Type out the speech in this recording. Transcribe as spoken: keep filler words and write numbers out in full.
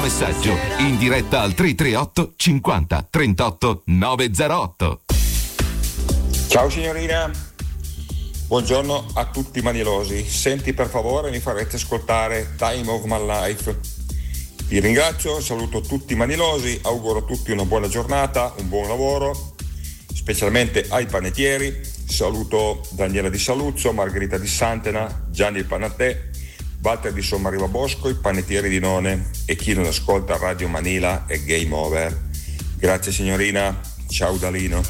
messaggio in diretta al tre tre otto cinquanta trentotto novecentotto. Ciao signorina, buongiorno a tutti i manilosi. Senti, per favore, mi farete ascoltare Time of My Life. Vi ringrazio, saluto tutti i manilosi, auguro a tutti una buona giornata, un buon lavoro, specialmente ai panettieri. Saluto Daniela di Saluzzo, Margherita di Santena, Gianni il Panatè, Walter di Sommariva Bosco, i panettieri di None e chi non ascolta Radio Manila è game over. Grazie signorina, ciao Dalino.